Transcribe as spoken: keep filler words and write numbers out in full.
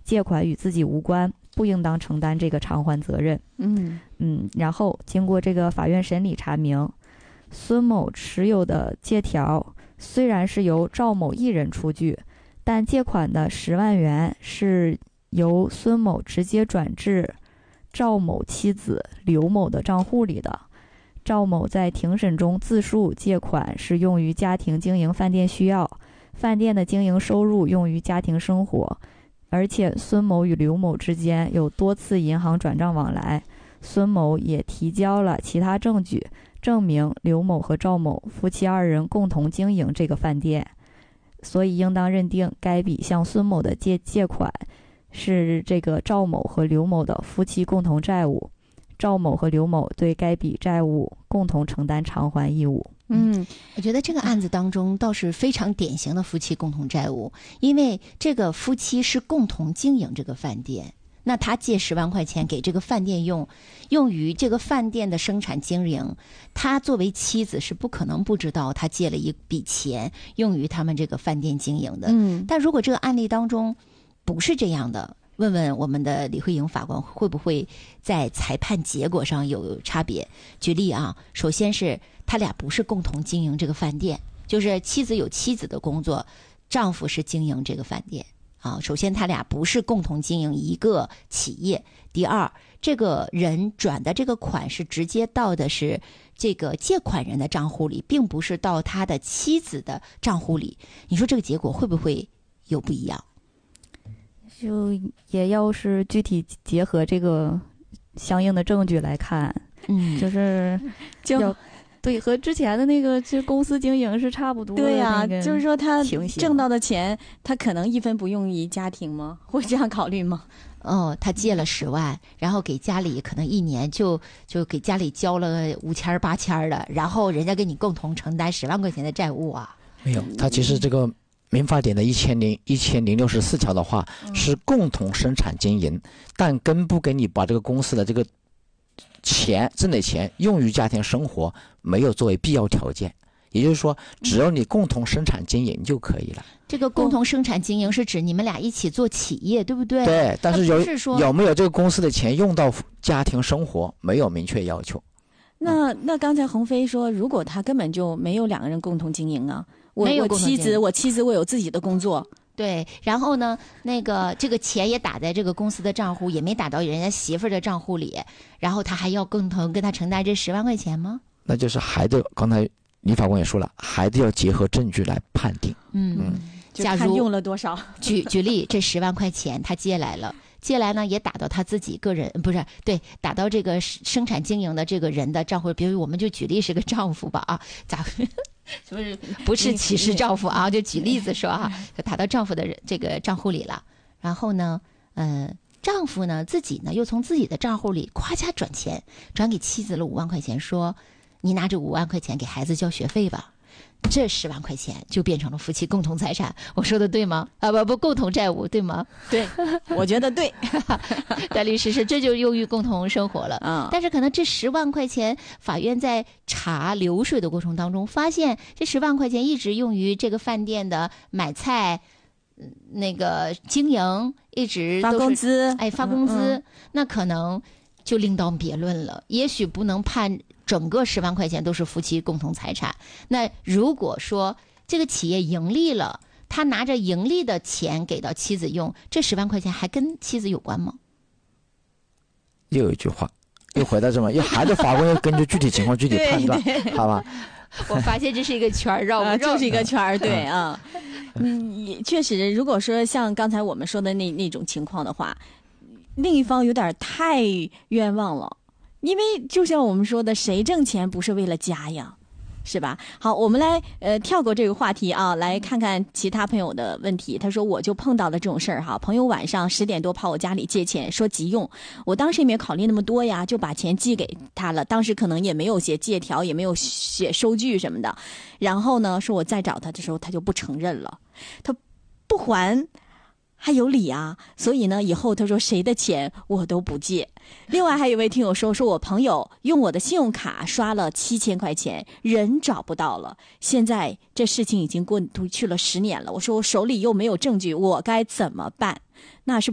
借款与自己无关，不应当承担这个偿还责任。 嗯嗯，然后经过这个法院审理查明，孙某持有的借条虽然是由赵某一人出具，但借款的十万元是由孙某直接转至赵某妻子刘某的账户里的。赵某在庭审中自述借款是用于家庭经营饭店需要，饭店的经营收入用于家庭生活，而且孙某与刘某之间有多次银行转账往来。孙某也提交了其他证据，证明刘某和赵某夫妻二人共同经营这个饭店，所以应当认定该笔向孙某的借借款是这个赵某和刘某的夫妻共同债务，赵某和刘某对该笔债务共同承担偿还义务。 嗯， 我觉得这个案子当中倒是非常典型的夫妻共同债务，因为这个夫妻是共同经营这个饭店，那他借十万块钱给这个饭店用，用于这个饭店的生产经营，他作为妻子是不可能不知道他借了一笔钱用于他们这个饭店经营的。 嗯， 但如果这个案例当中不是这样的，问问我们的李慧颖法官会不会在裁判结果上有差别。举例啊，首先是他俩不是共同经营这个饭店，就是妻子有妻子的工作，丈夫是经营这个饭店啊。首先他俩不是共同经营一个企业。第二，这个人转的这个款是直接到的是这个借款人的账户里，并不是到他的妻子的账户里。你说这个结果会不会有不一样？ 就也要是具体结合这个相应的证据来看， 嗯， 就是就要对和之前的那个其实公司经营是差不多的。 对呀、啊， 那个就是说他情形挣到的钱，他可能一分不用于家庭吗？会这样考虑吗？ 哦，他借了十万，然后给家里可能一年就就给家里交了五千八千的，然后人家跟你共同承担十万块钱的债务啊？ 没有，他其实这个民法典的一千零一千零六十四条的话，是共同生产经营，但跟不跟你把这个公司的这个钱挣的钱用于家庭生活，没有作为必要条件。也就是说，只要你共同生产经营就可以了。 这个共同生产经营是指你们俩一起做企业，对不对？ 对，但是有是说有没有这个公司的钱用到家庭生活，没有明确要求。 那那刚才鸿飞说，如果他根本就没有两个人共同经营啊，我没有我共同经营妻子我妻子我有自己的工作， 对，然后呢，那个这个钱也打在这个公司的账户，也没打到人家媳妇儿的账户里，然后他还要共同跟他承担这十万块钱吗？ 那就是还得刚才李法官也说了，还得要结合证据来判定。 嗯， 嗯就看假如用了多少。 举举例，这十万块钱他借来了，借来呢也打到他自己个人，不是对，打到这个生产经营的这个人的账户，比如我们就举例是个丈夫吧啊，咋不是不是歧视丈夫啊？就举例子说啊，就打到丈夫的这个账户里了，然后呢，嗯、呃，丈夫呢自己呢又从自己的账户里夸家转钱，转给妻子了五万块钱，说你拿这五万块钱给孩子交学费吧。这十万块钱就变成了夫妻共同财产，我说的对吗？啊，不不，共同债务对吗？ 对，我觉得对。 戴律师是这就用于共同生活了。 嗯， 但是可能这十万块钱，法院在查流水的过程当中，发现这十万块钱一直用于这个饭店的买菜，那个经营，一直都是发工资， 哎，发工资， 嗯嗯那可能就另当别论了。也许不能判整个十万块钱都是夫妻共同财产。那如果说这个企业盈利了，他拿着盈利的钱给到妻子用，这十万块钱还跟妻子有关吗？ 又有一句话，又回到这么，又还得法官要根据具体情况具体判断，好吧？ 我发现这是一个圈儿，绕不啊， 绕？ 就是一个圈儿，对啊。嗯，也确实，如果说像刚才我们说的那那种情况的话，另一方有点太冤枉了，因为就像我们说的，谁挣钱不是为了家呀？是吧？好，我们来呃跳过这个话题啊，来看看其他朋友的问题。他说我就碰到了这种事儿哈，朋友晚上十点多跑我家里借钱，说急用，我当时也没考虑那么多呀，就把钱寄给他了。当时可能也没有写借条，也没有写收据什么的。然后呢，说我再找他的时候，他就不承认了，他不还。还有理啊，所以呢，以后他说谁的钱我都不借。另外还有一位听友说，说我朋友用我的信用卡刷了七千块钱，人找不到了。现在这事情已经过去了十年了，我说我手里又没有证据，我该怎么办？那是。